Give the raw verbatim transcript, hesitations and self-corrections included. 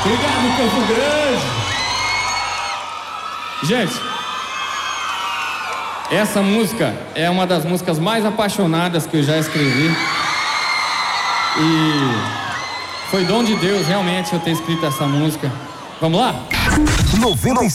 Obrigado, Campo Grande. Gente, essa música é uma das músicas mais apaixonadas que eu já escrevi. E foi dom de Deus, realmente, eu ter escrito essa música. Vamos lá? noventa